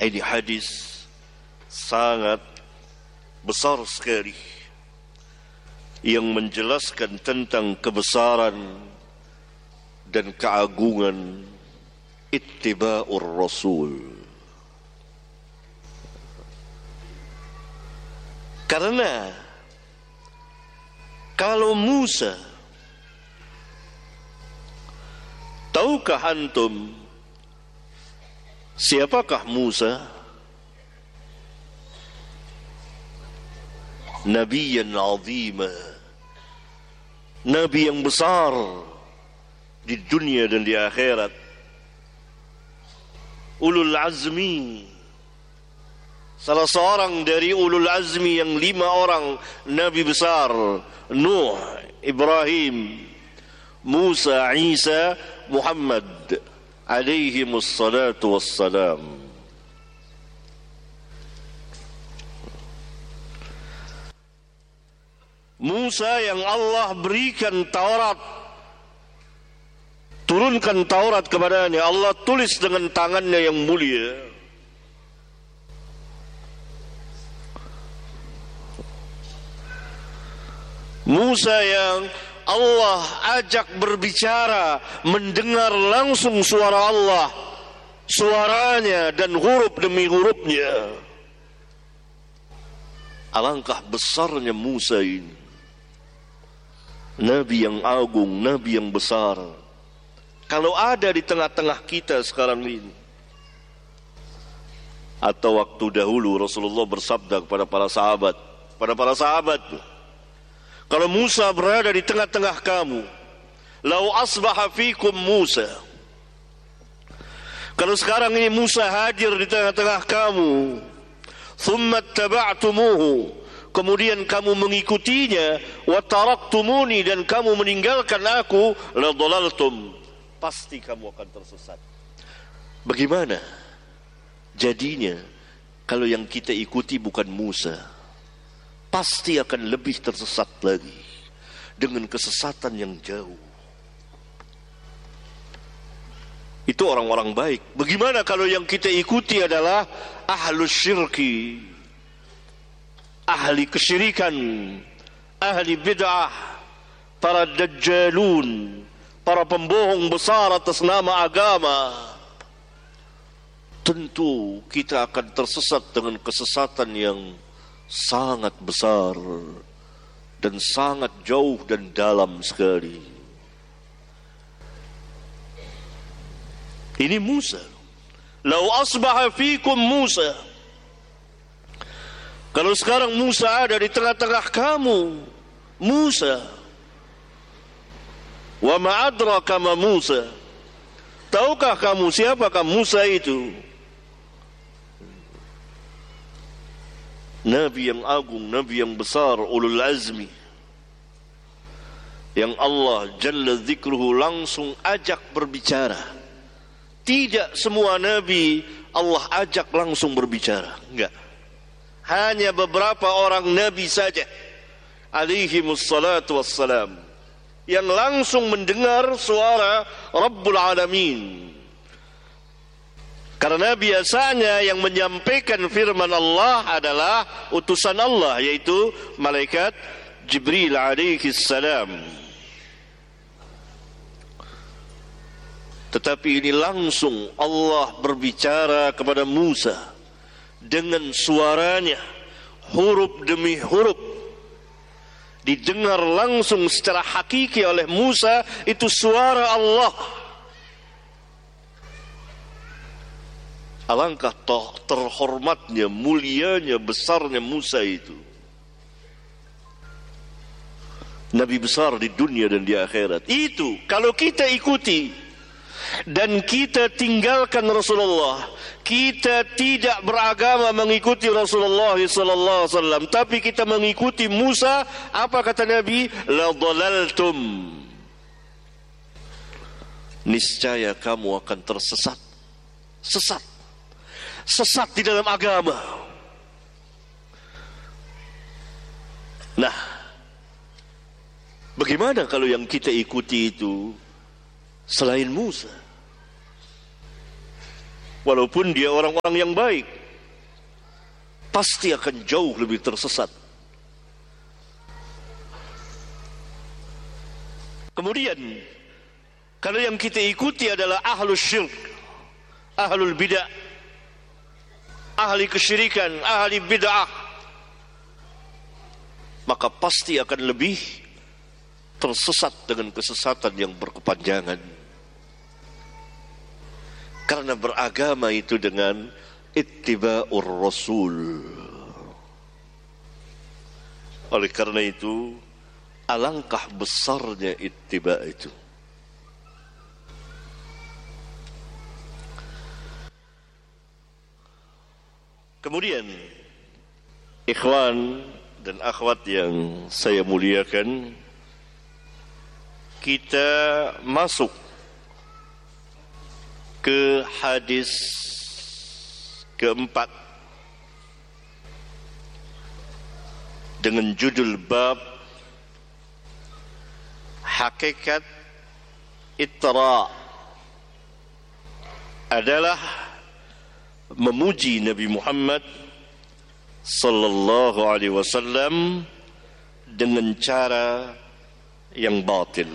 Ini hadis sangat besar sekali yang menjelaskan tentang kebesaran dan keagungan ittiba'ur Rasul. Karena kalau Musa, tahukah antum siapakah Musa? Nabiyan azima, nabi yang besar di dunia dan di akhirat. Ulul azmi, salah seorang dari ulul azmi yang 5 orang nabi besar. Nuh, Ibrahim, Musa, Isa, Muhammad alaihimus salatu wassalam. Musa yang Allah berikan Taurat, turunkan Taurat kepadanya, Allah tulis dengan tangannya yang mulia. Musa yang Allah ajak berbicara, mendengar langsung suara Allah, suaranya dan huruf demi hurufnya. Alangkah besarnya Musa ini, nabi yang agung, nabi yang besar. Kalau ada di tengah-tengah kita sekarang ini, atau waktu dahulu Rasulullah bersabda kepada para sahabat, kalau Musa berada di tengah-tengah kamu, lau asbaha fikum Musa, kalau sekarang ini Musa hadir di tengah-tengah kamu, thumma taba'tumuhu, kemudian kamu mengikutinya, wa taraktumuni, dan kamu meninggalkan aku, la dhalaltum, pasti kamu akan tersesat. Bagaimana jadinya kalau yang kita ikuti bukan Musa? Pasti akan lebih tersesat lagi dengan kesesatan yang jauh. Itu orang-orang baik. Bagaimana kalau yang kita ikuti adalah ahlus syirki, ahli kesyirikan, ahli bid'ah, para dajjalun, para pembohong besar atas nama agama? Tentu kita akan tersesat dengan kesesatan yang sangat besar dan sangat jauh dan dalam sekali. Ini Musa. Lau asbaha fikum Musa, kalau sekarang Musa ada di tengah-tengah kamu, Musa. Wa ma adraka ma Musa, tahukah kamu siapakah Musa itu? Nabi yang agung, nabi yang besar, ulul azmi, yang Allah jalla dzikruhu langsung ajak berbicara. Tidak semua nabi Allah ajak langsung berbicara, enggak. Hanya beberapa orang nabi saja alaihimus salatu wassalam yang langsung mendengar suara Rabbul Alamin. Karena biasanya yang menyampaikan firman Allah adalah utusan Allah, yaitu malaikat Jibril alaihi salam. Tetapi ini langsung Allah berbicara kepada Musa dengan suaranya, huruf demi huruf, didengar langsung secara hakiki oleh Musa. Itu suara Allah. Alangkah terhormatnya, mulianya, besarnya Musa itu. Nabi besar di dunia dan di akhirat. Itu kalau kita ikuti dan kita tinggalkan Rasulullah, kita tidak beragama mengikuti Rasulullah sallallahu alaihi wasallam, tapi kita mengikuti Musa, apa kata Nabi? La dhalaltum, niscaya kamu akan tersesat. Sesat di dalam agama. Nah, bagaimana kalau yang kita ikuti itu selain Musa? walaupun dia orang-orang yang baik, pasti akan jauh lebih tersesat. Kemudian, kalau yang kita ikuti adalah ahlul syirk, ahlul bid'ah, ahli kesyirikan, ahli bid'ah, maka pasti akan lebih tersesat dengan kesesatan yang berkepanjangan. Karena beragama itu dengan ittiba'ur rasul. Oleh karena itu, alangkah besarnya ittiba' itu. Kemudian, ikhwan dan akhwat yang saya muliakan, kita masuk ke hadis keempat dengan judul bab hakikat Itra adalah memuji Nabi Muhammad sallallahu alaihi wasallam dengan cara yang batil.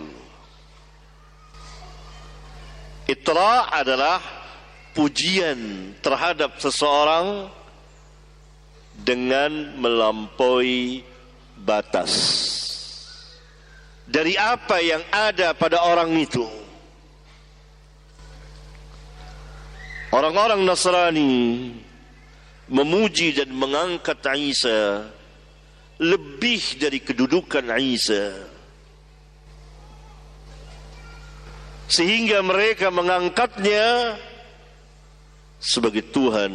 Itra adalah pujian terhadap seseorang dengan melampaui batas dari apa yang ada pada orang itu. Orang-orang Nasrani memuji dan mengangkat Isa lebih dari kedudukan Isa, sehingga mereka mengangkatnya sebagai Tuhan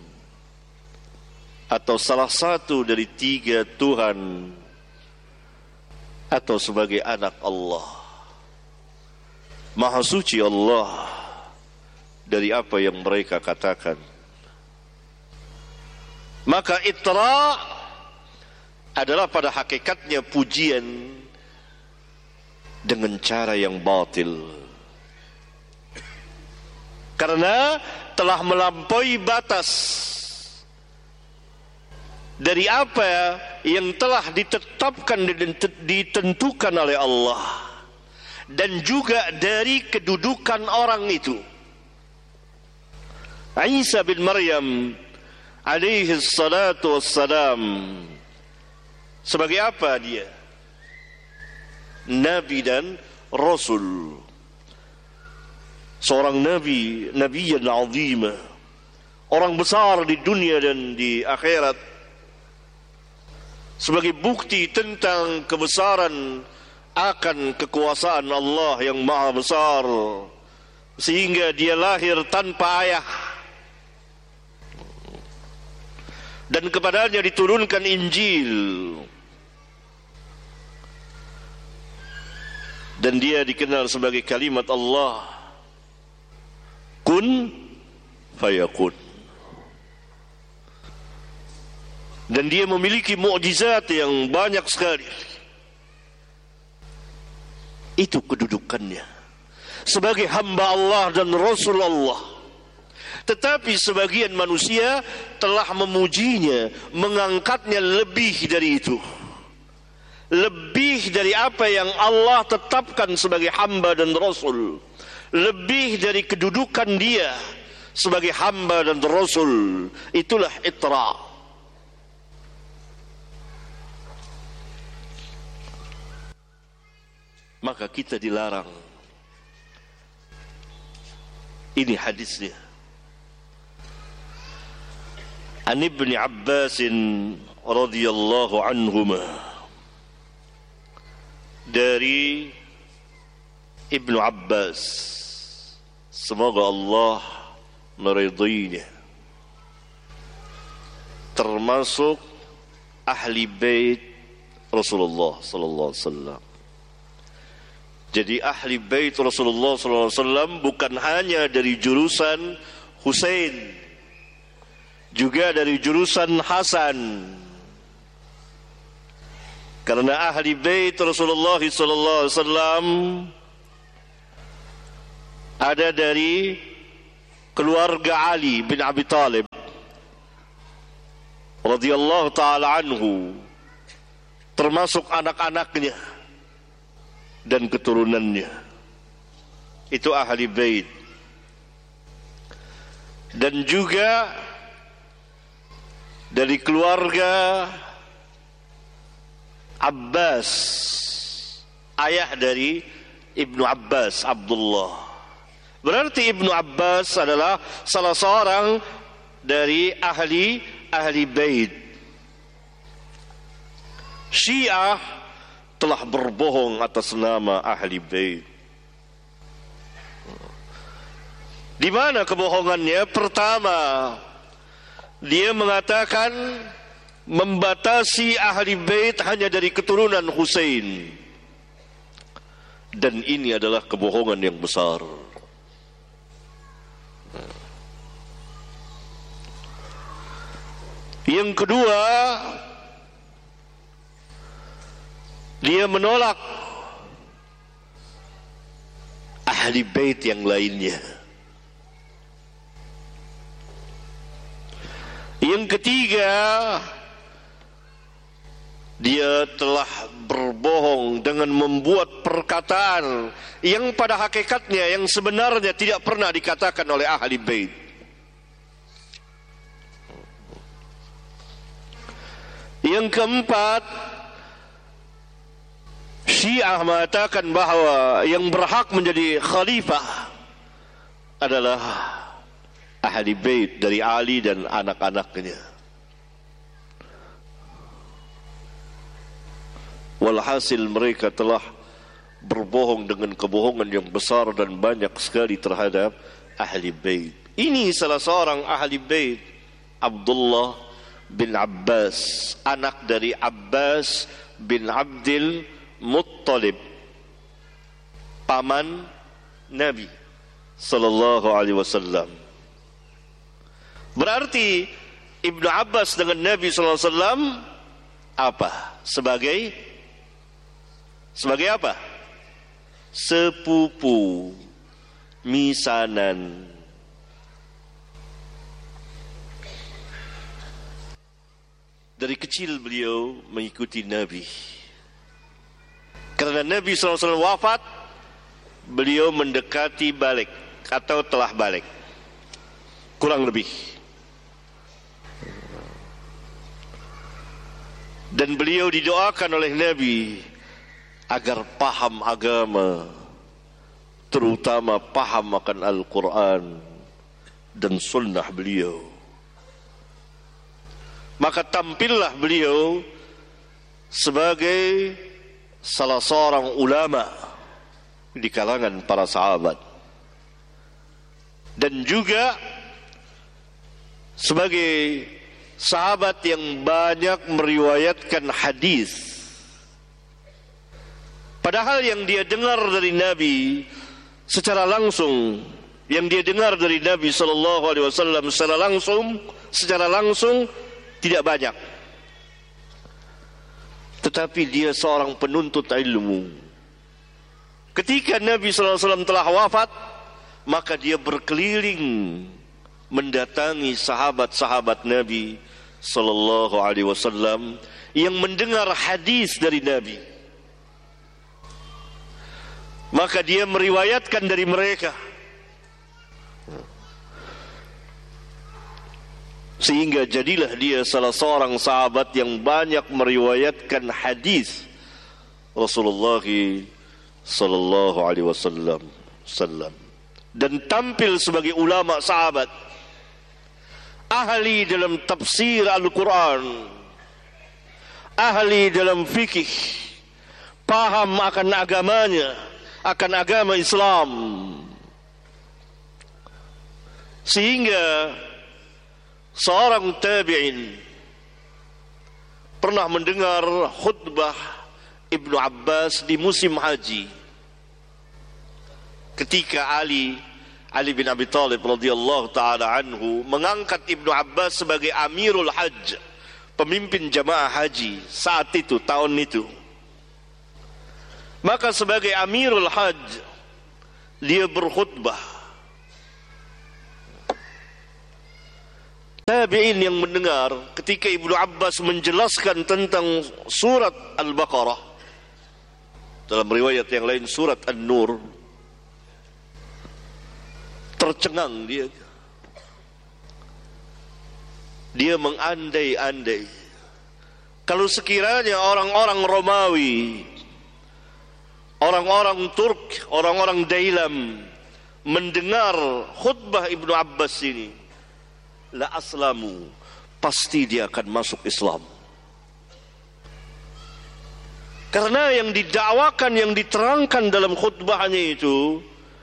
atau salah satu dari 3 Tuhan atau sebagai anak Allah. Maha suci Allah dari apa yang mereka katakan. Maka Itra adalah pada hakikatnya pujian dengan cara yang batil, karena telah melampaui batas dari apa yang telah ditetapkan dan ditentukan oleh Allah, dan juga dari kedudukan orang itu. Isa bin Maryam alaihi salatu wassalam, sebagai apa dia? Nabi dan Rasul, seorang nabi, nabiyan azima, orang besar di dunia dan di akhirat, sebagai bukti tentang kebesaran akan kekuasaan Allah yang maha besar, sehingga dia lahir tanpa ayah, dan kepadanya diturunkan Injil, dan dia dikenal sebagai kalimat Allah, kun fayakun. Dan dia memiliki mukjizat yang banyak sekali. Itu kedudukannya sebagai hamba Allah dan Rasul Allah. Tetapi sebagian manusia telah memujinya, mengangkatnya lebih dari itu, lebih dari apa yang Allah tetapkan sebagai hamba dan Rasul, lebih dari kedudukan dia sebagai hamba dan Rasul. Itulah Itra. Maka kita dilarang. Ini hadisnya. An Ibn Abbas radhiyallahu anhuma, dari Ibnu Abbas, semoga Allah meridainya, termasuk ahli bait Rasulullah sallallahu alaihi wasallam. Jadi ahli bait Rasulullah sallallahu alaihi wasallam bukan hanya dari jurusan Husain, juga dari jurusan Hasan. Karena ahli bait Rasulullah sallallahu alaihi wasallam ada dari keluarga Ali bin Abi Thalib radhiyallahu ta'ala anhu, termasuk anak-anaknya dan keturunannya, itu ahli bait. Dan juga dari keluarga Abbas, ayah dari Ibnu Abbas, Abdullah. Berarti Ibnu Abbas adalah salah seorang dari ahli bait. Syiah telah berbohong atas nama ahli bait. Di mana kebohongannya? Pertama, dia mengatakan membatasi ahli bait hanya dari keturunan Husain. Dan ini adalah kebohongan yang besar. Yang kedua, dia menolak ahli bait yang lainnya. Yang ketiga, dia telah berbohong dengan membuat perkataan yang pada hakikatnya, yang sebenarnya tidak pernah dikatakan oleh ahli bait. Yang keempat, Syiah mengatakan bahwa yang berhak menjadi khalifah adalah ahli bait dari Ali dan anak-anaknya. Walhasil mereka telah berbohong dengan kebohongan yang besar dan banyak sekali terhadap ahli bait. Ini salah seorang ahli bait, Abdullah bin Abbas, anak dari Abbas bin Abdul Muttalib, paman Nabi sallallahu alaihi wasallam. Berarti Ibnu Abbas dengan Nabi sallallahu alaihi wasallam apa? Sebagai apa? Sepupu, misanan. Dari kecil beliau mengikuti Nabi. Karena Nabi SAW wafat, beliau mendekati balik atau telah balik, kurang lebih. Dan beliau didoakan oleh Nabi agar paham agama, terutama paham akan Al-Quran dan sunnah beliau. Maka tampillah beliau sebagai salah seorang ulama di kalangan para sahabat, dan juga sebagai sahabat yang banyak meriwayatkan hadis. Padahal yang dia dengar dari Nabi secara langsung, yang dia dengar dari Nabi sallallahu alaihi wasallam secara langsung tidak banyak. Tetapi dia seorang penuntut ilmu. Ketika Nabi sallallahu alaihi wasallam telah wafat, maka dia berkeliling mendatangi sahabat-sahabat Nabi sallallahu alaihi wasallam yang mendengar hadis dari Nabi. Maka dia meriwayatkan dari mereka, sehingga jadilah dia salah seorang sahabat yang banyak meriwayatkan hadis Rasulullah sallallahu alaihi wasallam, dan tampil sebagai ulama sahabat, ahli dalam tafsir Al-Quran, ahli dalam fikih, paham akan agamanya, akan agama Islam. Sehingga seorang tabi'in pernah mendengar khutbah Ibnu Abbas di musim haji, ketika Ali bin Abi Thalib radhiyallahu ta'ala anhu mengangkat Ibnu Abbas sebagai Amirul Hajj, pemimpin jamaah haji saat itu, tahun itu. Maka sebagai Amirul Hajj dia berkhutbah. tabi'in yang mendengar ketika Ibnu Abbas menjelaskan tentang surat Al-Baqarah, dalam riwayat yang lain surat An-Nur, tercengang dia. Dia mengandai-andai kalau sekiranya orang-orang Romawi, orang-orang Turk, orang-orang Dailam mendengar khutbah Ibnu Abbas ini, la aslamu, pasti dia akan masuk Islam. Karena yang didakwakan, yang diterangkan dalam khutbahnya itu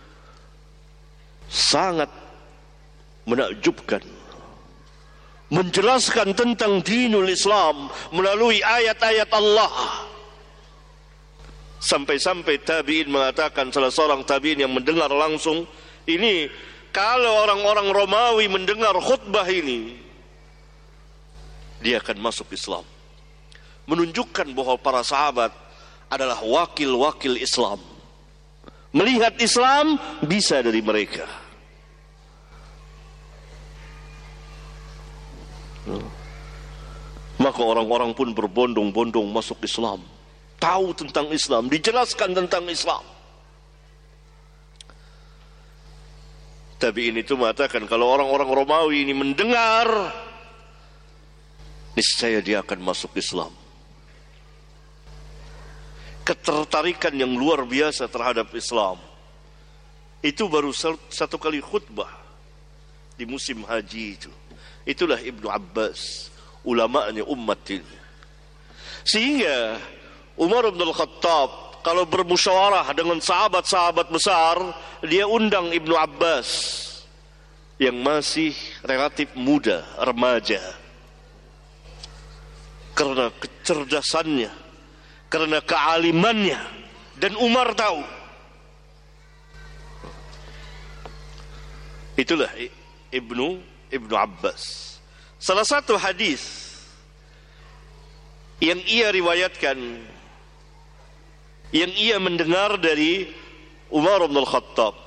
sangat menakjubkan, menjelaskan tentang dinul Islam melalui ayat-ayat Allah. Sampai-sampai tabi'in mengatakan, salah seorang tabi'in yang mendengar langsung, ini kalau orang-orang Romawi mendengar khutbah ini, dia akan masuk Islam. Menunjukkan bahwa para sahabat adalah wakil-wakil Islam. Melihat Islam bisa dari mereka. Maka orang-orang pun berbondong-bondong masuk Islam, tahu tentang Islam, dijelaskan tentang Islam. Tabi'in itu mengatakan kalau orang-orang Romawi ini mendengar, niscaya dia akan masuk Islam. Ketertarikan yang luar biasa terhadap Islam itu baru satu kali khutbah di musim haji itu. Itulah Ibnu Abbas, ulama'nya umat ini. Sehingga Umar bin Al-Khattab kalau bermusyawarah dengan sahabat-sahabat besar, dia undang Ibnu Abbas yang masih relatif muda, remaja. Karena kecerdasannya, karena kealimannya, dan Umar tahu. Itulah Ibnu Abbas. Salah satu hadis yang ia riwayatkan, yang ia mendengar dari Umar bin Al-Khattab,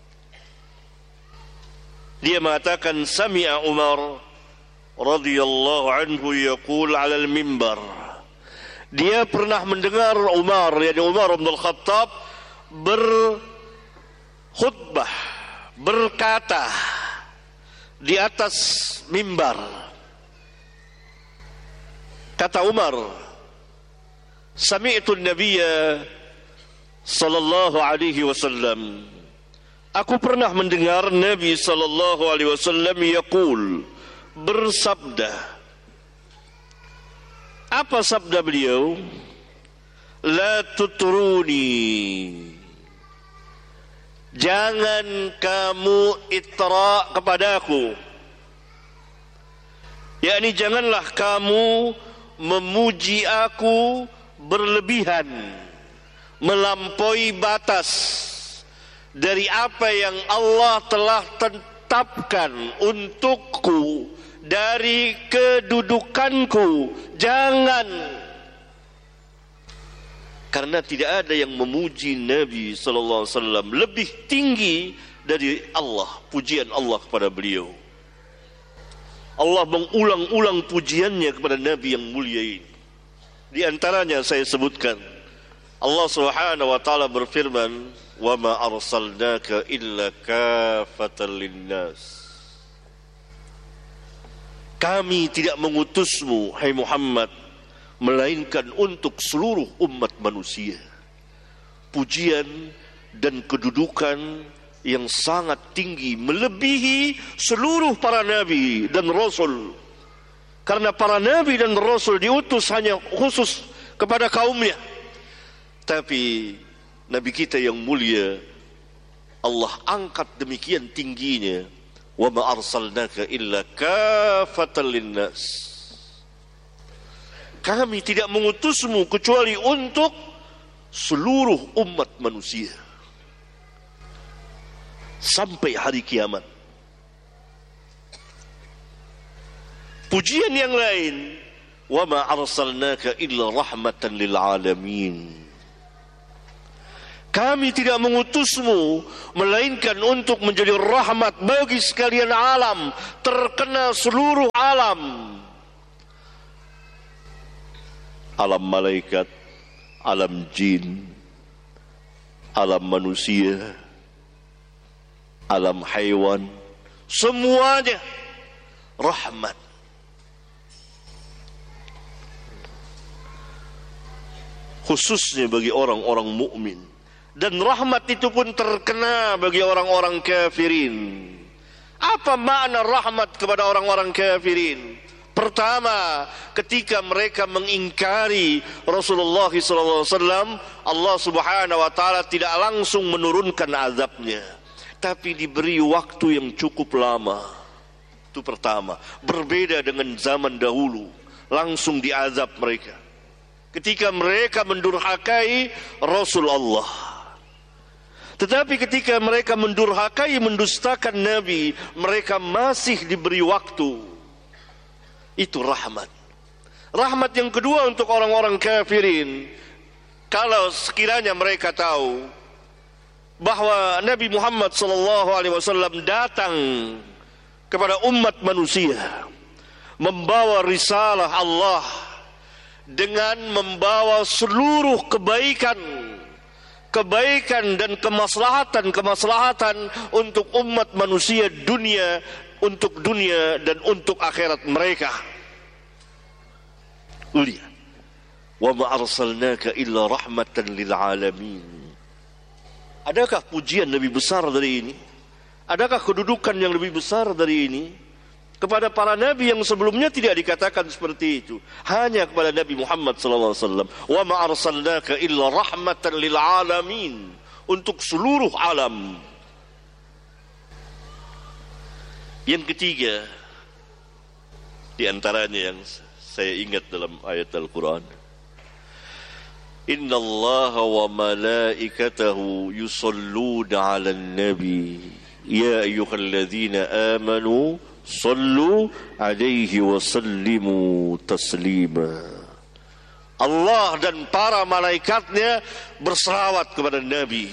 dia mengatakan, sami'a Umar radhiyallahu anhu yaqul 'ala al-mimbar. Dia pernah mendengar Umar, yakni Umar bin Al-Khattab, berkhutbah, berkata di atas mimbar. Kata Umar, sami'tu an-nabiyya sallallahu alaihi wasallam, aku pernah mendengar Nabi sallallahu alaihi wasallam yaqul, bersabda. Apa sabda beliau? La tutruni, jangan kamu itra kepadaku, yakni janganlah kamu memuji aku berlebihan, melampaui batas dari apa yang Allah telah tetapkan untukku dari kedudukanku. Jangan, karena tidak ada yang memuji Nabi sallallahu alaihi wasallam lebih tinggi dari Allah, pujian Allah kepada beliau. Allah mengulang-ulang pujiannya kepada Nabi yang mulia ini. Di antaranya saya sebutkan, Allah Subhanahu wa taala berfirman, "Wa ma arsalnaka illa kafatan linnas." Kami tidak mengutusmu, hai Muhammad, melainkan untuk seluruh umat manusia. Pujian dan kedudukan yang sangat tinggi, melebihi seluruh para nabi dan rasul. Karena para nabi dan rasul diutus hanya khusus kepada kaumnya. Tapi nabi kita yang mulia, Allah angkat demikian tingginya. Wa ma arsalnaka illa kafatan linnas. Kami tidak mengutusmu kecuali untuk seluruh umat manusia sampai hari kiamat. Pujian yang lain, wa ma arsalnaka illa rahmatan lil alamin. Kami tidak mengutusmu melainkan untuk menjadi rahmat bagi sekalian alam, terkena seluruh alam. Alam malaikat, alam jin, alam manusia, alam haiwan, semuanya rahmat. Khususnya bagi orang-orang mukmin. Dan rahmat itu pun terkena bagi orang-orang kafirin. Apa makna rahmat kepada orang-orang kafirin? Pertama, ketika mereka mengingkari Rasulullah SAW, Allah Subhanahu wa taala tidak langsung menurunkan azabnya, tapi diberi waktu yang cukup lama. Itu pertama. Berbeda dengan zaman dahulu, langsung diazab mereka. Ketika mereka mendurhakai Rasulullah. Tetapi ketika mereka mendurhakai, mendustakan Nabi, mereka masih diberi waktu. Itu rahmat. Rahmat yang kedua untuk orang-orang kafirin, kalau sekiranya mereka tahu bahwa Nabi Muhammad SAW datang kepada umat manusia, membawa risalah Allah dengan membawa seluruh kebaikan dan kemaslahatan untuk umat manusia dunia, untuk dunia dan untuk akhirat mereka. Lihat, wa ma arsalnaka illa rahmatan lil alamin. Adakah pujian lebih besar dari ini? Adakah kedudukan yang lebih besar dari ini? Kepada para nabi yang sebelumnya tidak dikatakan seperti itu, hanya kepada Nabi Muhammad SAW. Wa ma arsalnaka illa rahmatan lil alamin, untuk seluruh alam. Yang ketiga, di antaranya yang saya ingat dalam ayat Al-Quran, Inna Allah wa malaikatahu yusalluna ala nabi ya ayyuhalladzina amanu sallu alaihi wa sallimu taslima. Allah dan para malaikatnya berselawat kepada Nabi.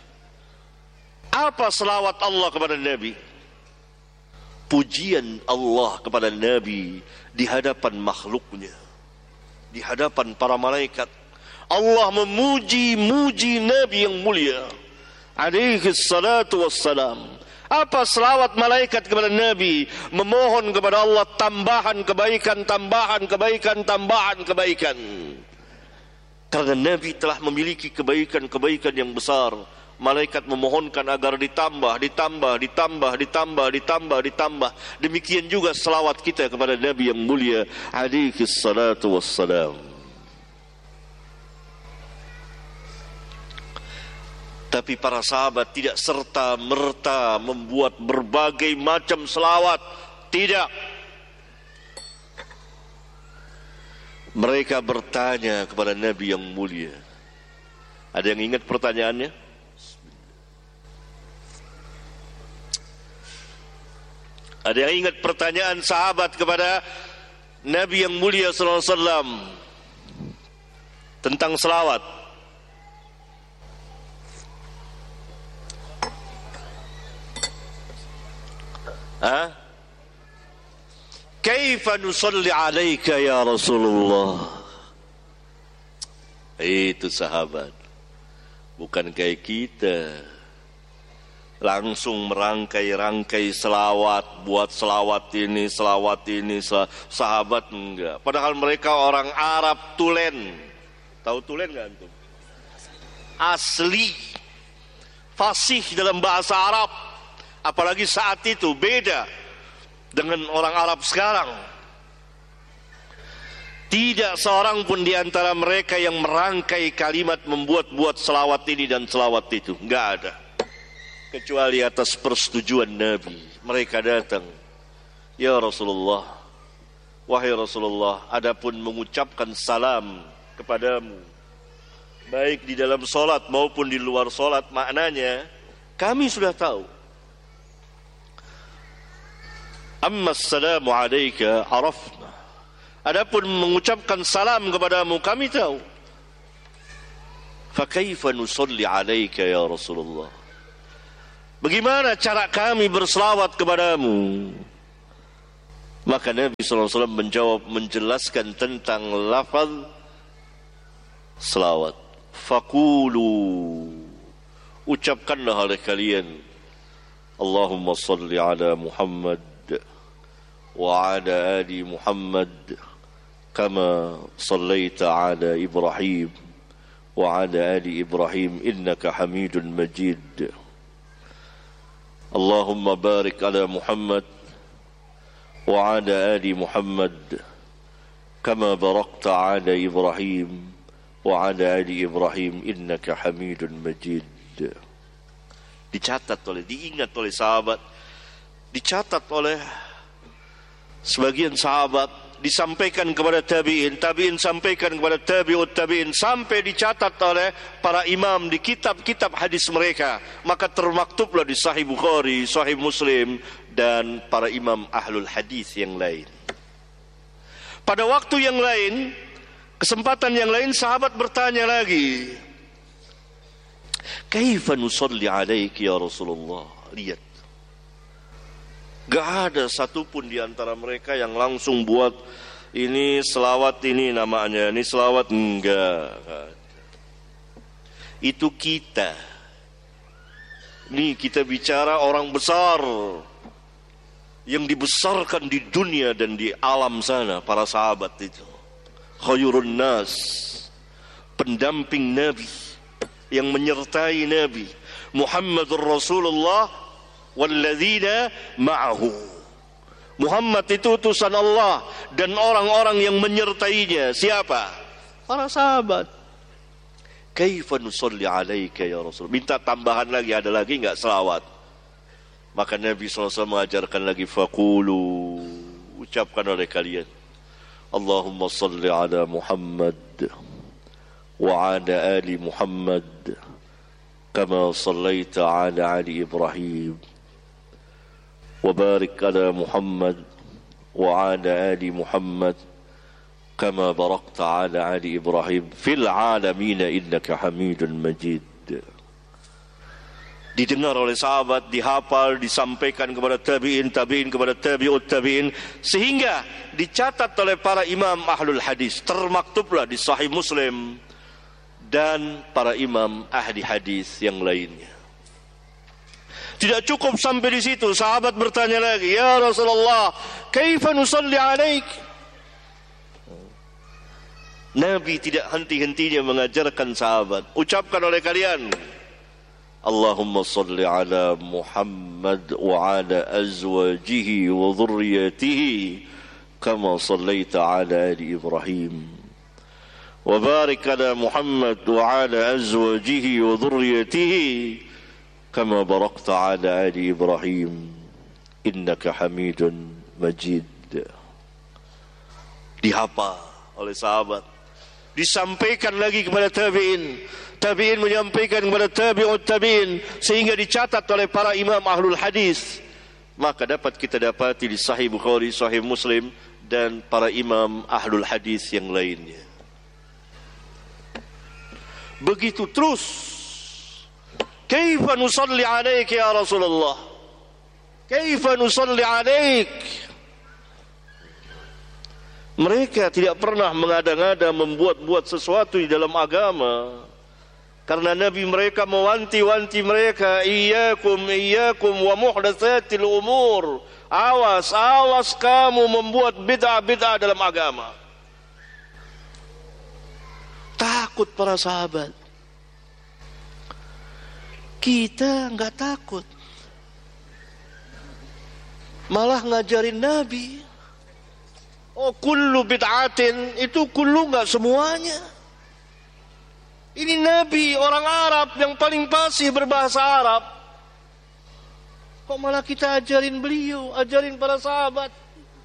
Apa selawat Allah kepada Nabi? Pujian Allah kepada Nabi di hadapan makhluknya, di hadapan para malaikat. Allah memuji Nabi yang mulia alaihi salatu wassalam. Apa selawat malaikat kepada Nabi? Memohon kepada Allah tambahan kebaikan. Karena Nabi telah memiliki kebaikan yang besar. Malaikat memohonkan agar ditambah. Demikian juga selawat kita kepada Nabi yang mulia alaihi salatu wassalam. Tapi para sahabat tidak serta-merta membuat berbagai macam selawat. Tidak. Mereka bertanya kepada Nabi yang mulia. Ada yang ingat pertanyaannya? Ada yang ingat pertanyaan sahabat kepada Nabi yang mulia sallallahu alaihi wasallam tentang selawat? Kaifa nusalli alaika ya Rasulullah? Itu sahabat, bukan kayak kita langsung merangkai-rangkai selawat, buat selawat ini. Sahabat enggak. Padahal mereka orang Arab tulen. Tahu tulen enggak antum? Asli, fasih dalam bahasa Arab. Apalagi saat itu beda dengan orang Arab sekarang. Tidak seorang pun di antara mereka yang merangkai kalimat membuat-buat selawat ini dan selawat itu. Enggak ada. Kecuali atas persetujuan Nabi. Mereka datang, ya Rasulullah, wahai Rasulullah, adapun mengucapkan salam kepadamu, baik di dalam solat maupun di luar solat, maknanya kami sudah tahu. Amma assalamu alaika arafna. Adapun mengucapkan salam kepadamu kami tahu. Fakaifa nusalli alaika ya Rasulullah? Bagaimana cara kami berselawat kepadamu? Maka Nabi SAW menjawab, menjelaskan tentang lafaz selawat. Faqulu, ucapkanlah oleh kalian, Allahumma salli ala Muhammad wa ala ali Muhammad kama sallaita ala Ibrahim wa ala ali Ibrahim innaka Hamidun Majid. Allahumma barik ala Muhammad wa ala ali Muhammad kama barakta ala Ibrahim wa ala ali Ibrahim innaka Hamidun Majid. Dicatat oleh, diingat oleh sahabat, dicatat oleh sebagian sahabat, disampaikan kepada tabi'in, tabi'in sampaikan kepada tabi'ut tabi'in, sampai dicatat oleh para imam di kitab-kitab hadis mereka. Maka termaktublah di Sahih Bukhari, Sahih Muslim, dan para imam ahlul hadis yang lain. Pada waktu yang lain, kesempatan yang lain, sahabat bertanya lagi, kaifa nusalli alaiki ya Rasulullah? Lihat, gak ada satupun di antara mereka yang langsung buat ini selawat ini namanya, ini selawat, enggak. Itu kita. Ini kita bicara orang besar yang dibesarkan di dunia dan di alam sana, para sahabat itu. Khairun nas, pendamping Nabi, yang menyertai Nabi Muhammadur Rasulullah walladzina ma'ahu. Muhammad itu utusan Allah dan orang-orang yang menyertainya. Siapa? Para sahabat. Kaifa nusalli alaika ya Rasul? Minta tambahan lagi, ada lagi enggak selawat? Maka Nabi SAW mengajarkan lagi, faqulu, ucapkan oleh kalian, Allahumma salli ala Muhammad وعلى آل محمد كما صليت على آل إبراهيم وبارك على محمد وعلى آل محمد كما باركت على آل إبراهيم في العالمين إنك حميد مجيد. Didengar oleh sahabat, dihafal, disampaikan kepada tabi'in, tabi'in kepada tabi'ut tabi'in, sehingga dicatat oleh para imam ahlul hadis, termaktublah di Sahih Muslim dan para imam ahli hadis yang lainnya. Tidak cukup sampai di situ, sahabat bertanya lagi, ya Rasulullah, kaifa nusalli alaik? Nabi tidak henti-hentinya mengajarkan sahabat, ucapkan oleh kalian, Allahumma salli ala Muhammad wa ala azwajihi wa dhurriyyatihi kama sallaita ala ali Ibrahim وبارك على محمد وعلى أزواجه وذريته كما باركت على آل إبراهيم إنك حميد مجيد. Dihafal oleh sahabat, disampaikan lagi kepada tabi'in, tabi'in menyampaikan kepada tabi'ut tabi'in, sehingga dicatat oleh para imam ahlul hadis. Maka dapat kita dapati di Sahih Bukhari, Sahih Muslim, dan para imam ahlul hadis yang lainnya. Begitu terus. Kaifa nusalli alaik ya Rasulullah? Kaifa nusalli alaik? Mereka tidak pernah mengada-ngada membuat-buat sesuatu di dalam agama. Karena Nabi mereka mewanti-wanti mereka, iyyakum wa muhdatsatil umur. Awas, awas kamu membuat bid'ah-bid'ah dalam agama. Takut para sahabat. Kita enggak takut. Malah ngajarin Nabi. Oh, kullu bid'atin, itu kullu enggak semuanya. Ini Nabi, orang Arab yang paling fasih berbahasa Arab. Kok malah kita ajarin beliau, ajarin para sahabat?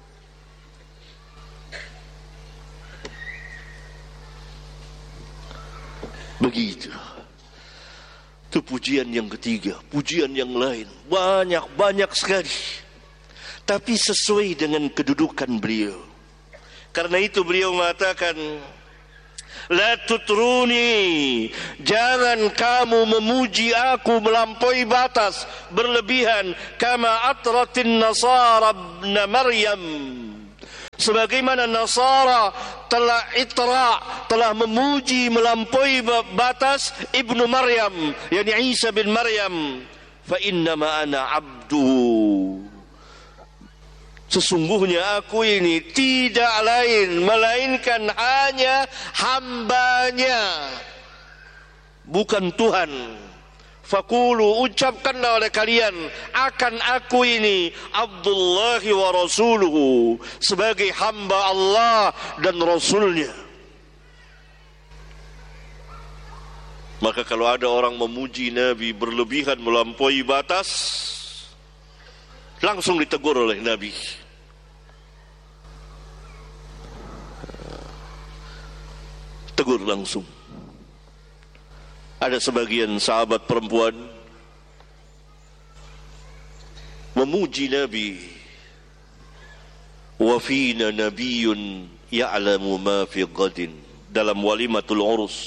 Begitu. Itu pujian yang ketiga, pujian yang lain banyak sekali, tapi sesuai dengan kedudukan beliau. Karena itu beliau mengatakan, La tutruni, jangan kamu memuji aku melampaui batas, berlebihan. Kama atratin Nasara ibn Maryam, sebagaimana Nasara telah telah memuji melampaui batas Ibnu Maryam, yakni Isa bin Maryam. Fa innama ana abduhu, sesungguhnya aku ini tidak lain melainkan hanya hambanya, bukan Tuhan. Fakulu, ucapkanlah oleh kalian akan aku ini Abdullahi wa Rasuluhu, sebagai hamba Allah dan Rasulnya. Maka kalau ada orang memuji Nabi berlebihan melampaui batas, langsung ditegur oleh Nabi. Tegur langsung. Ada sebagian sahabat perempuan memuji Nabi, wa fina nabiyyun ya'lamu ma fi ghadin, dalam walimatul urus.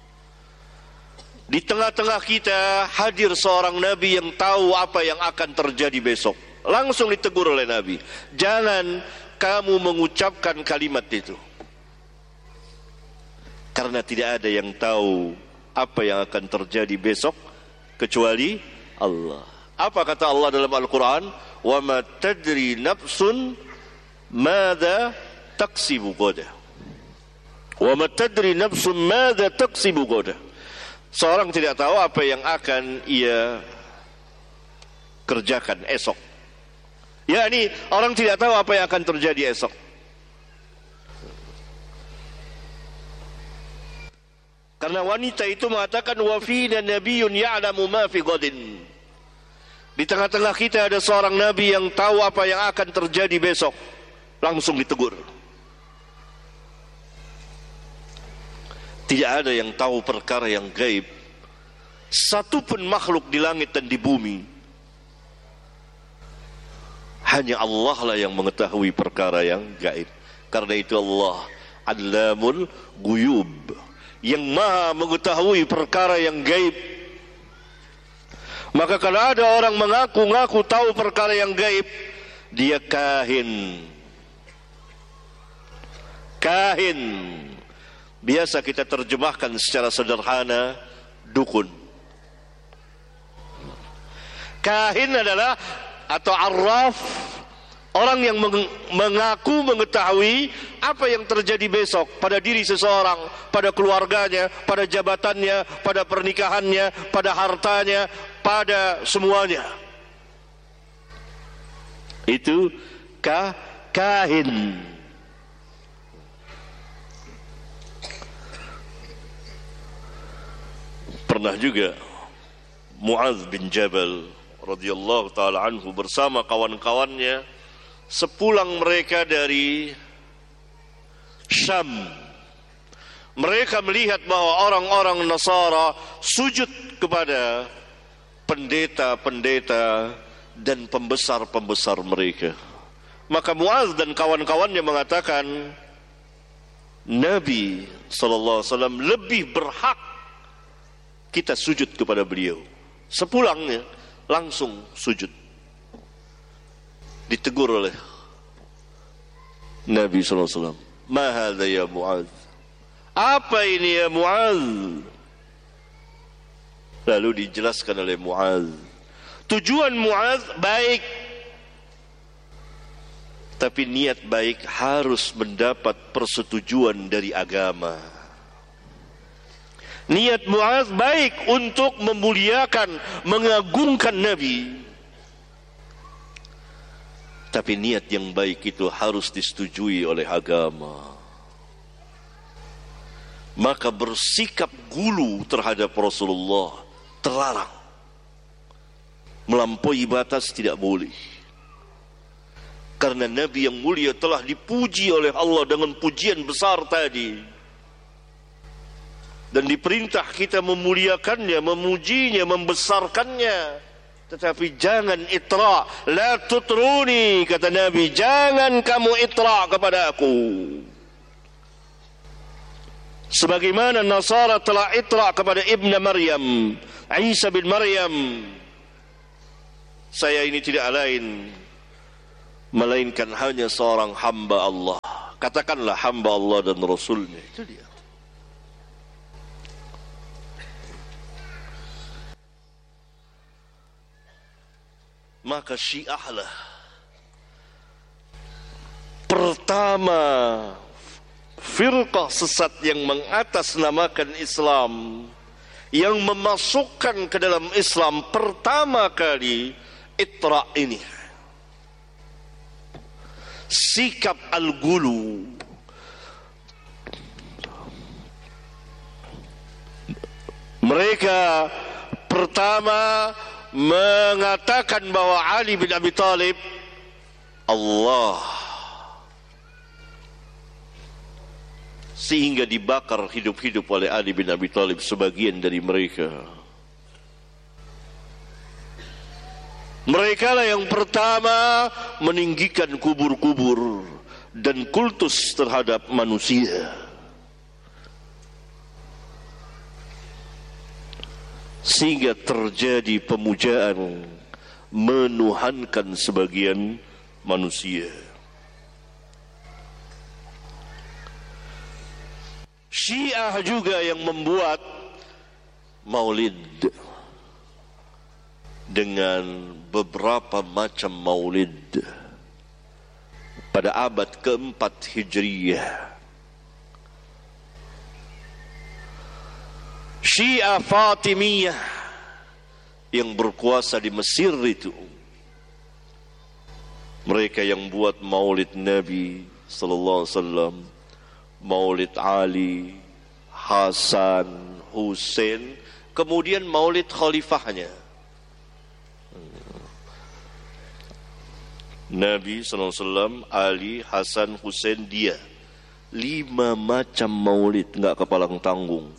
Di tengah-tengah kita hadir seorang Nabi yang tahu apa yang akan terjadi besok. Langsung ditegur oleh Nabi, jangan kamu mengucapkan kalimat itu, karena tidak ada yang tahu apa yang akan terjadi besok kecuali Allah. Apa kata Allah dalam Al-Quran? Wa ma tadri nafsun madza taksibu ghadan. Wa ma tadri nafsun madza taksibu ghadan. Seorang tidak tahu apa yang akan ia kerjakan esok. yakni orang tidak tahu apa yang akan terjadi esok. Karena wanita itu mengatakan wa fina nabiyyun ya'lamu ma fi ghadin. Di tengah-tengah kita ada seorang nabi yang tahu apa yang akan terjadi besok. Langsung ditegur. Tidak ada yang tahu perkara yang gaib. Satupun makhluk di langit dan di bumi. Hanya Allah lah yang mengetahui perkara yang gaib. Karena itu Allah Allamul Ghuyub, yang maha mengetahui perkara yang gaib. Maka kalau ada orang mengaku-ngaku tahu perkara yang gaib, dia kahin. Kahin biasa kita terjemahkan secara sederhana dukun. Kahin adalah atau arraf, orang yang mengaku mengetahui apa yang terjadi besok pada diri seseorang, pada keluarganya, pada jabatannya, pada pernikahannya, pada hartanya, pada semuanya. Itu kahin. Pernah juga Mu'adz bin Jabal radhiyallahu taala anhu bersama kawan-kawannya sepulang mereka dari Syam, mereka melihat bahwa orang-orang Nasara sujud kepada pendeta-pendeta dan pembesar-pembesar mereka. Maka Mu'adz dan kawan-kawannya mengatakan Nabi sallallahu alaihi wasallam lebih berhak kita sujud kepada beliau. Sepulangnya langsung sujud. Ditegur oleh Nabi SAW. Ma hadza ya Mu'adz? Apa ini ya Mu'adz? Lalu dijelaskan oleh Mu'adz. Tujuan Mu'adz baik, tapi niat baik harus mendapat persetujuan dari agama. Niat Mu'adz baik untuk memuliakan, mengagungkan Nabi. Tapi niat yang baik itu harus disetujui oleh agama. Maka bersikap gulu terhadap Rasulullah terlarang. Melampaui batas tidak boleh. Karena Nabi yang mulia telah dipuji oleh Allah dengan pujian besar tadi. Dan diperintah kita memuliakannya, memujinya, membesarkannya. Tetapi jangan itra, la tutruni, kata Nabi, jangan kamu itra kepada aku. Sebagaimana Nasara telah itra kepada Ibn Maryam, Isa bin Maryam, saya ini tidak lain melainkan hanya seorang hamba Allah. Katakanlah hamba Allah dan Rasulnya. Itu dia. Maka Syiahlah pertama firqah sesat yang mengatasnamakan Islam, yang memasukkan ke dalam Islam pertama kali itra ini, sikap al-gulu. Mereka pertama mengatakan bahwa Ali bin Abi Thalib Allah, sehingga dibakar hidup-hidup oleh Ali bin Abi Thalib sebagian dari mereka. Mereka lah yang pertama meninggikan kubur-kubur dan kultus terhadap manusia, sehingga terjadi pemujaan, menuhankan sebagian manusia. Syiah juga yang membuat maulid dengan beberapa macam maulid pada abad keempat Hijriyah. Syiah Fatimiyah yang berkuasa di Mesir itu, mereka yang buat maulid Nabi sallallahu alaihi wasallam, maulid Ali, Hasan, Husain, kemudian maulid khalifahnya Nabi sallallahu alaihi wasallam, Ali, Hasan, Husain, dia 5 macam maulid, enggak kepalang tanggung.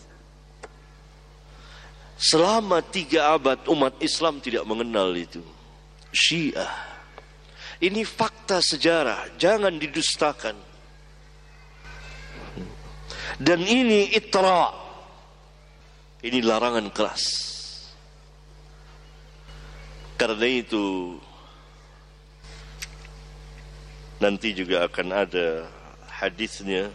Selama 3 abad umat Islam tidak mengenal itu. Syiah. Ini fakta sejarah, jangan didustakan. Dan ini itra, ini larangan keras. Karena itu nanti juga akan ada hadisnya,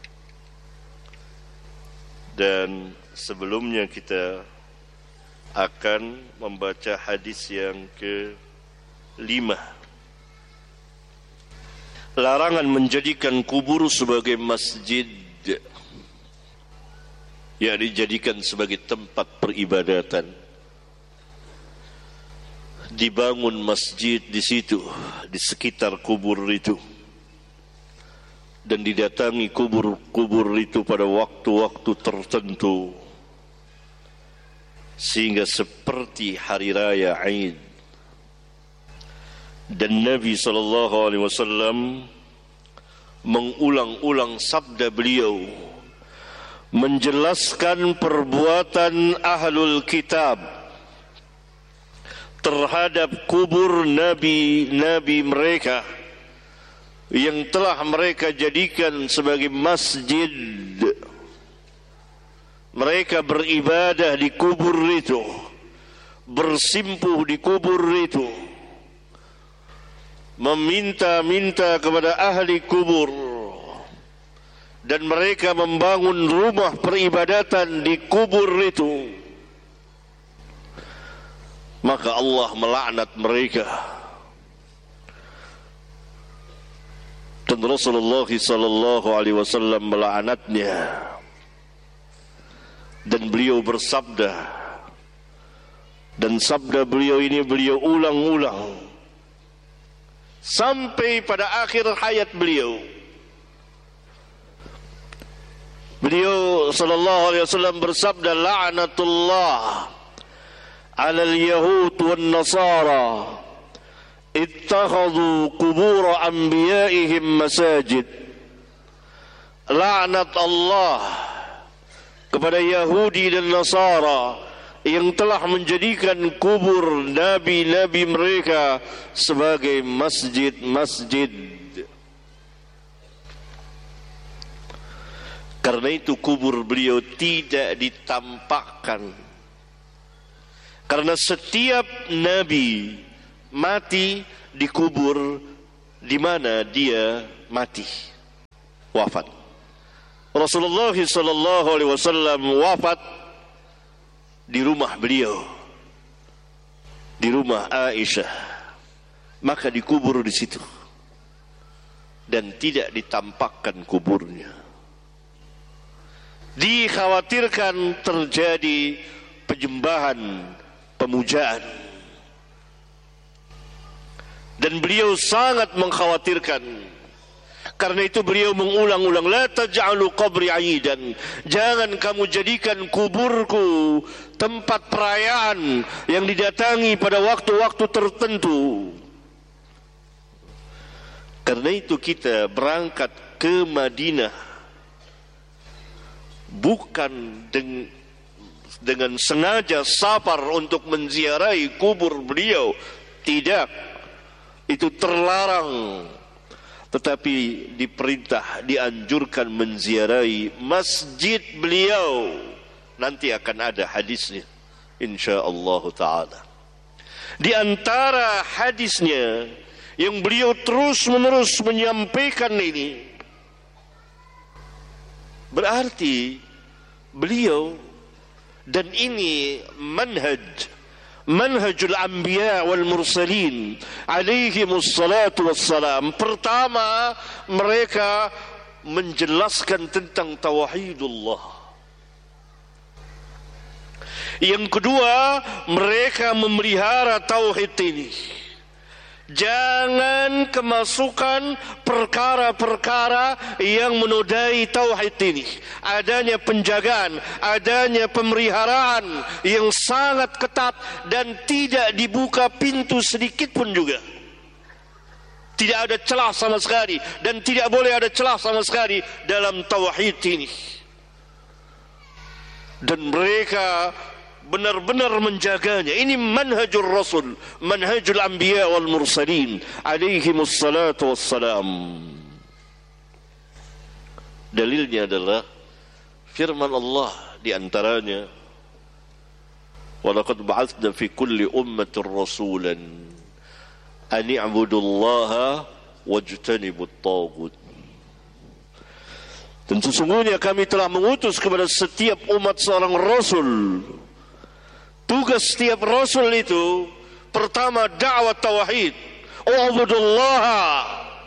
dan sebelumnya kita akan membaca hadis yang ke-5. Larangan menjadikan kubur sebagai masjid, ya, dijadikan sebagai tempat peribadatan. Dibangun masjid di situ, di sekitar kubur itu, dan didatangi kubur-kubur itu pada waktu-waktu tertentu, sehingga seperti hari raya Aid. Dan Nabi SAW mengulang-ulang sabda beliau menjelaskan perbuatan ahlul kitab terhadap kubur nabi-nabi mereka yang telah mereka jadikan sebagai masjid. Mereka beribadah di kubur itu, bersimpuh di kubur itu, meminta-minta kepada ahli kubur, dan mereka membangun rumah peribadatan di kubur itu. Maka Allah melaknat mereka. Dan Rasulullah sallallahu alaihi wasallam melaknatnya. Dan beliau bersabda, dan sabda beliau ini beliau ulang-ulang sampai pada akhir hayat beliau. Beliau sallallahu alaihi wasallam bersabda, la'natullah 'alal yahud wan nasara ittakhadhu qubur anbiya'ihim masajid. Laknat Allah kepada Yahudi dan Nasara yang telah menjadikan kubur nabi-nabi mereka sebagai masjid-masjid. Karena itu kubur beliau tidak ditampakkan. Karena setiap nabi mati dikubur di mana dia mati, wafat. Rasulullah sallallahu alaihi wasallam wafat di rumah beliau, di rumah Aisyah, maka dikubur di situ dan tidak ditampakkan kuburnya. Dikhawatirkan terjadi penyembahan, pemujaan, dan beliau sangat mengkhawatirkan. Karena itu beliau mengulang-ulang, la taj'alu qabri 'idan, jangan kamu jadikan kuburku tempat perayaan yang didatangi pada waktu-waktu tertentu. Karena itu kita berangkat ke Madinah bukan dengan sengaja safar untuk menziarahi kubur beliau, tidak, itu terlarang. Tetapi diperintah, dianjurkan menziarahi masjid beliau. Nanti akan ada hadisnya, insyaallah ta'ala. Di antara hadisnya yang beliau terus-menerus menyampaikan ini, berarti beliau, dan ini manhajul anbiya wal mursalin alaihimus salatu wassalam. Pertama, mereka menjelaskan tentang tauhidullah. Yang kedua, mereka memelihara tauhid ini. Jangan kemasukan perkara-perkara yang menodai tauhid ini. Adanya penjagaan, adanya pemeliharaan yang sangat ketat dan tidak dibuka pintu sedikit pun juga. Tidak ada celah sama sekali dan tidak boleh ada celah sama sekali dalam tauhid ini. Dan mereka benar-benar menjaganya. Ini manhajul Rasul, manhajul anbiya wal mursalin alaihimus salatu wassalam. Dalilnya adalah firman Allah, di antaranya, wa laqad ba'atsna fi kulli ummatin rasulan an i'budullaha wajtanibut taghut. Dan sesungguhnya kami telah mengutus kepada setiap umat seorang rasul. Tugas setiap rasul itu pertama dakwah tauhid. U'budullaha,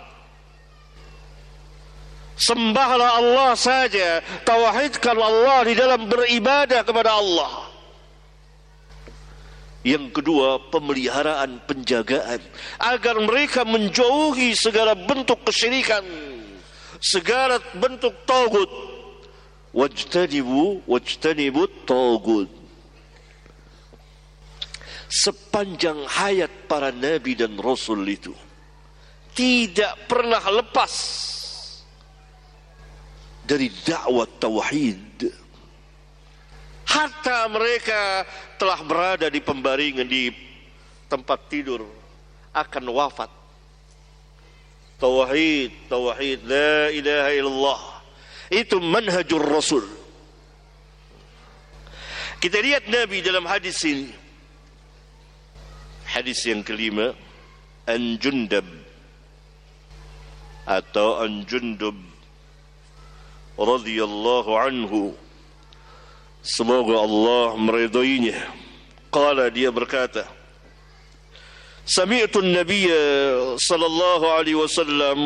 sembahlah Allah saja, tauhidkan Allah di dalam beribadah kepada Allah. Yang kedua, pemeliharaan, penjagaan, agar mereka menjauhi segala bentuk kesyirikan, segala bentuk tagut. Wajtanibut tagut. Sepanjang hayat para nabi dan rasul itu tidak pernah lepas dari dakwah tauhid. Hatta mereka telah berada di pembaringan, di tempat tidur, akan wafat. Tauhid, tauhid, la ilaha illallah. Itu manhajur Rasul. Kita lihat Nabi dalam hadis ini. Hadis yang kelima, An Jundab atau An Jundub radhiyallahu anhu, semoga Allah meridainya. Qala, dia berkata, Sami'tu an-nabiy sallallahu alaihi wasallam,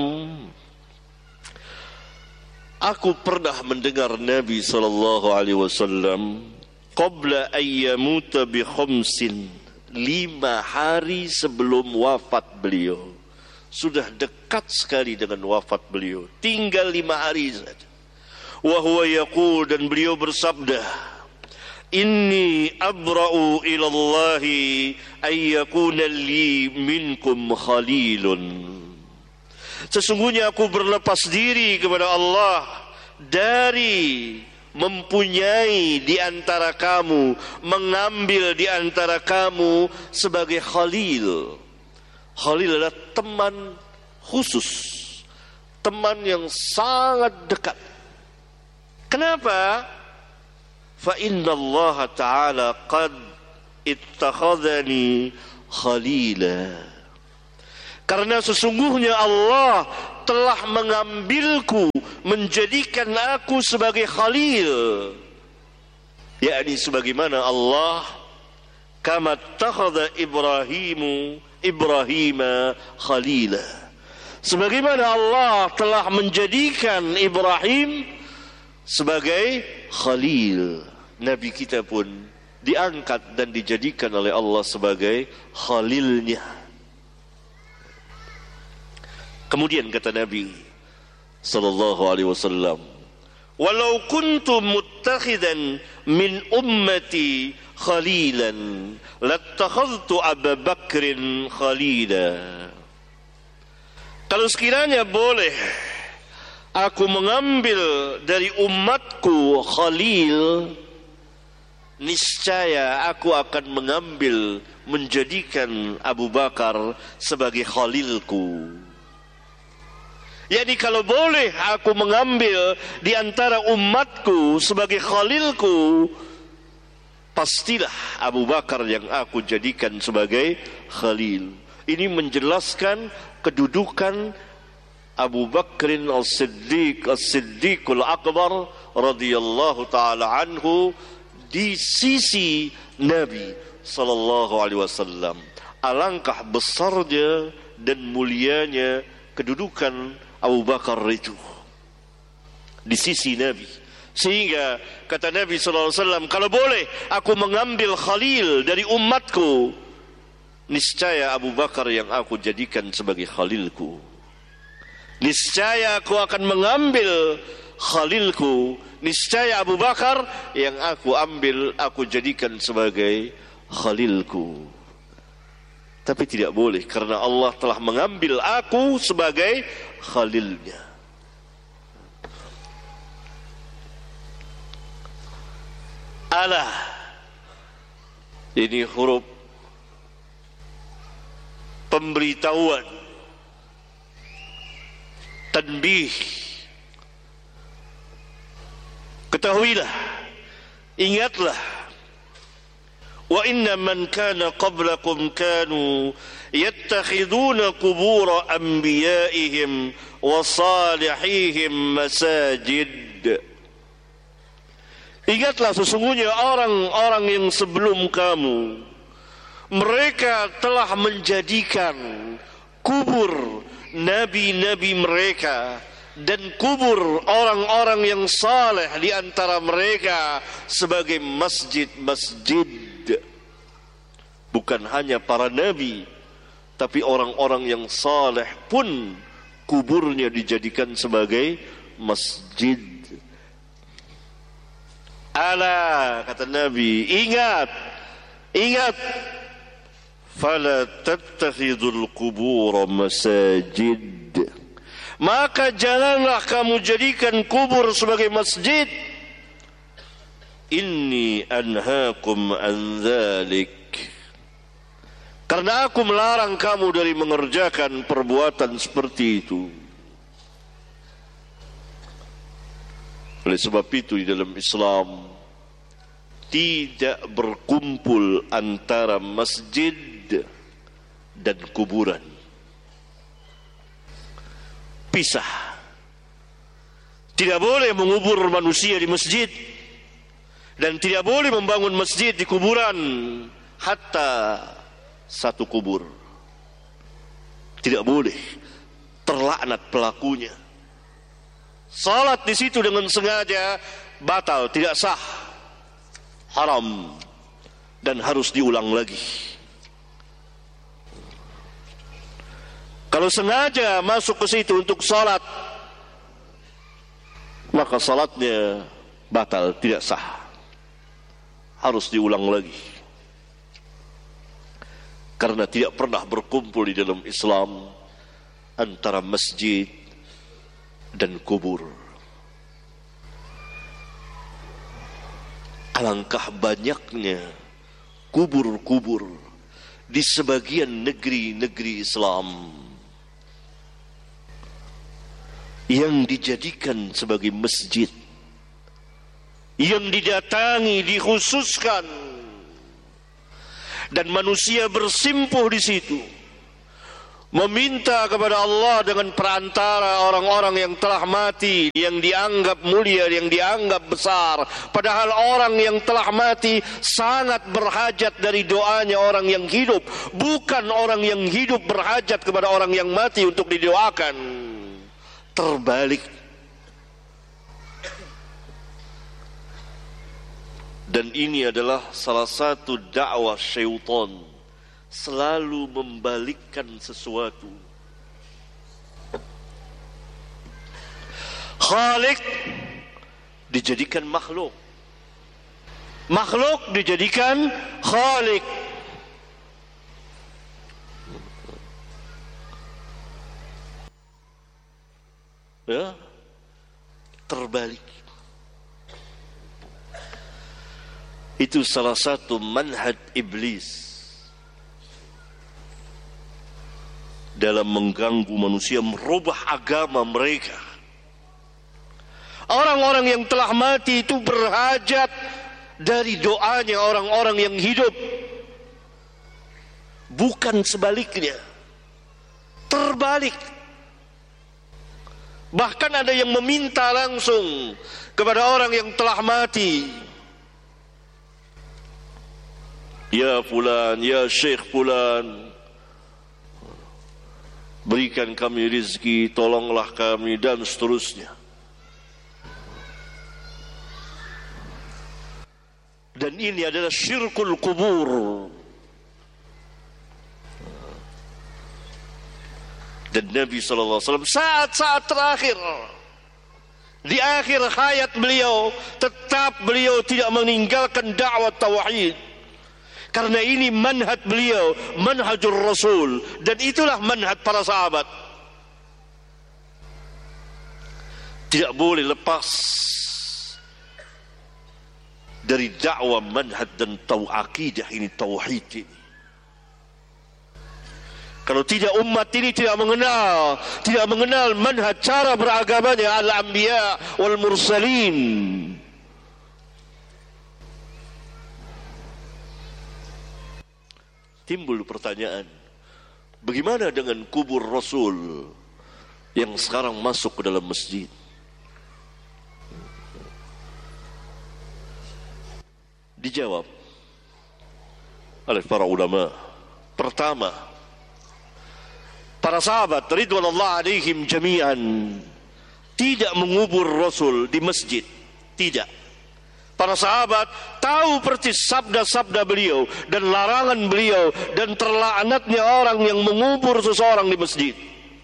aku pernah mendengar Nabi sallallahu alaihi wasallam qabla an yamuta bi khamsin, 5 hari sebelum wafat beliau. Sudah dekat sekali dengan wafat beliau, tinggal 5 hari saja. Wa huwa yaqul, dan beliau bersabda, Inni abra'u ila Allahi ay yakuna li minkum khalilun. Sesungguhnya aku berlepas diri kepada Allah dari mempunyai di antara kamu, mengambil di antara kamu sebagai khalil. Khalil adalah teman khusus, teman yang sangat dekat. Kenapa? Fa inna Allah Ta'ala qad ittakhadhani khalila. Karena sesungguhnya Allah telah mengambilku, menjadikan aku sebagai khalil, yakni sebagaimana Allah kama takhadha Ibrahima khalila, sebagaimana Allah telah menjadikan Ibrahim sebagai khalil. Nabi kita pun diangkat dan dijadikan oleh Allah sebagai khalilnya. Kemudian kata Nabi sallallahu alaihi wasallam, "Walau kuntu muttakhidan min ummati khalilan, lattakhadhtu Abu Bakrin khalila." Kalau sekiranya boleh aku mengambil dari umatku khalil, niscaya aku akan menjadikan Abu Bakar sebagai khalilku. Yani kalau boleh aku mengambil di antara umatku sebagai khalilku, pastilah Abu Bakar yang aku jadikan sebagai khalil. Ini menjelaskan kedudukan Abu Bakrin As-Siddiqul Akbar radhiyallahu ta'ala anhu di sisi Nabi sallallahu alaihi wasallam. Alangkah besarnya dan mulianya kedudukan Abu Bakar itu di sisi Nabi, sehingga kata Nabi sallallahu alaihi wasallam, kalau boleh aku mengambil khalil dari umatku, niscaya Abu Bakar yang aku jadikan sebagai khalilku. Niscaya aku akan mengambil khalilku, niscaya Abu Bakar yang aku jadikan sebagai khalilku. Tapi tidak boleh, karena Allah telah mengambil aku sebagai khalilnya. Ala, ini huruf pemberitahuan, tanbih. Ketahuilah, ingatlah, wa inna man kana qablakum kanu yattakhiduna qubur anbiya'ihim wa salihihim masajid. Ingatlah, sesungguhnya orang-orang yang sebelum kamu, mereka telah menjadikan kubur nabi-nabi mereka dan kubur orang-orang yang saleh di antara mereka sebagai masjid-masjid. Bukan hanya para nabi, tapi orang-orang yang saleh pun kuburnya dijadikan sebagai masjid. Ala, kata Nabi, ingat, fala tattakhidul qubur masajid, maka janganlah kamu jadikan kubur sebagai masjid. Inni anhaakum an dzalik, karena aku melarang kamu dari mengerjakan perbuatan seperti itu. Oleh sebab itu di dalam Islam tidak berkumpul antara masjid dan kuburan. Pisah. Tidak boleh mengubur manusia di masjid, dan tidak boleh membangun masjid di kuburan, hatta satu kubur. Tidak boleh, terlaknat pelakunya. Salat di situ dengan sengaja batal, tidak sah, haram, dan harus diulang lagi. Kalau sengaja masuk ke situ untuk salat, maka salatnya batal, tidak sah, harus diulang lagi. Karena tidak pernah berkumpul di dalam Islam antara masjid dan kubur. Alangkah banyaknya kubur-kubur di sebagian negeri-negeri Islam yang dijadikan sebagai masjid, yang didatangi, dikhususkan, dan manusia bersimpuh di situ, meminta kepada Allah dengan perantara orang-orang yang telah mati, yang dianggap mulia, yang dianggap besar. Padahal orang yang telah mati sangat berhajat dari doanya orang yang hidup. Bukan orang yang hidup berhajat kepada orang yang mati untuk didoakan. Terbalik. Dan ini adalah salah satu dakwah syaitan, selalu membalikkan sesuatu. Khalik dijadikan makhluk, makhluk dijadikan khalik. Ya, terbalik. Itu salah satu manhaj iblis dalam mengganggu manusia, merubah agama mereka. Orang-orang yang telah mati itu berhajat dari doanya orang-orang yang hidup, bukan sebaliknya. Terbalik. Bahkan ada yang meminta langsung kepada orang yang telah mati. Ya fulan, ya syekh fulan, berikan kami rizki, tolonglah kami, dan seterusnya. Dan ini adalah syirkul kubur. Dan Nabi SAW saat-saat terakhir, di akhir hayat beliau, tetap beliau tidak meninggalkan dakwah tauhid. Karena ini manhaj beliau, manhajur Rasul, dan itulah manhaj para sahabat. Tidak boleh lepas dari dakwah, manhaj dan akidah ini, tauhid ini. Kalau tidak, umat ini tidak mengenal manhaj, cara beragamanya al-anbiya wal mursalin. Timbul pertanyaan, bagaimana dengan kubur Rasul yang sekarang masuk ke dalam masjid? Dijawab oleh para ulama. Pertama, para sahabat ridwanullah alaihim jami'an tidak mengubur Rasul di masjid. Tidak. Para sahabat tahu persis sabda-sabda beliau dan larangan beliau dan terlaknatnya orang yang mengubur seseorang di masjid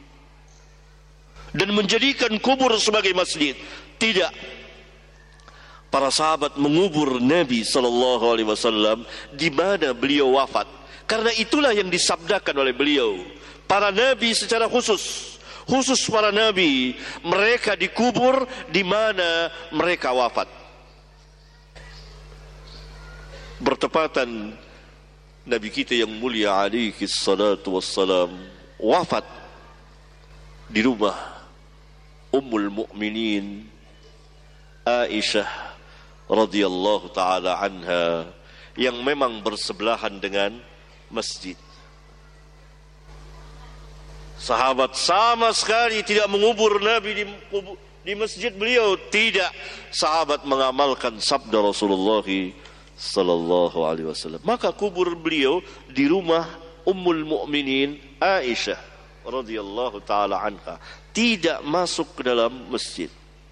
dan menjadikan kubur sebagai masjid. Tidak. Para sahabat mengubur Nabi SAW di mana beliau wafat. Karena itulah yang disabdakan oleh beliau. Para nabi secara khusus para nabi, mereka dikubur di mana mereka wafat. Bertepatan Nabi kita yang mulia alaihi salatu wassalam wafat di rumah Ummul Mukminin Aisyah radhiyallahu taala anha, yang memang bersebelahan dengan masjid. Sahabat sama sekali tidak mengubur Nabi di masjid beliau. Tidak. Sahabat mengamalkan sabda Rasulullah sallallahu alaihi wasallam. Maka kubur beliau di rumah Ummul Mukminin Aisyah radhiyallahu taala anha, tidak masuk ke dalam masjid.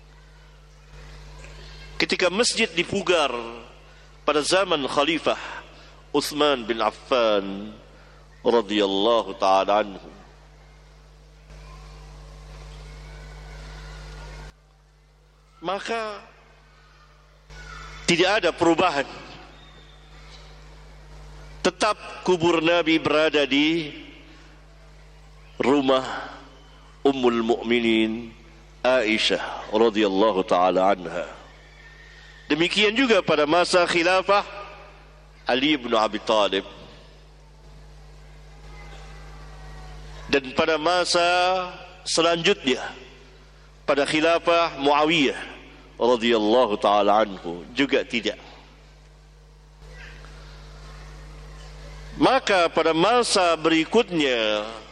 Ketika masjid dipugar pada zaman Khalifah Utsman bin Affan radhiyallahu taala anhu, maka tidak ada perubahan. Tetap kubur Nabi berada di rumah Ummul Mukminin Aisyah radhiyallahu taala anha. Demikian juga pada masa khilafah Ali bin Abi Thalib, dan pada masa selanjutnya pada khilafah Muawiyah radhiyallahu taala anhu juga tidak. Maka pada masa berikutnya